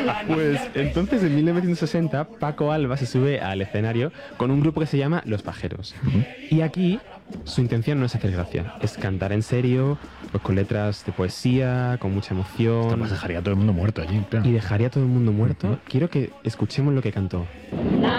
Pues entonces en 1960 Paco Alba se sube al escenario con un grupo que se llama Los Pajeros. Y aquí su intención no es hacer gracia, es cantar en serio, pues con letras de poesía, con mucha emoción. Además dejaría a todo el mundo muerto allí, claro. Y dejaría a todo el mundo muerto. Quiero que escuchemos lo que cantó.